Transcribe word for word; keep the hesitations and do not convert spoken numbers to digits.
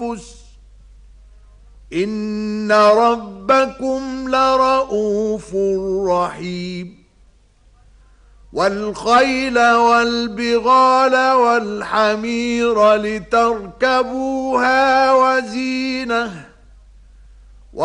التنافس إن ربكم لرؤوف رحيم والخيل والبغال والحمير لتركبوها وزينة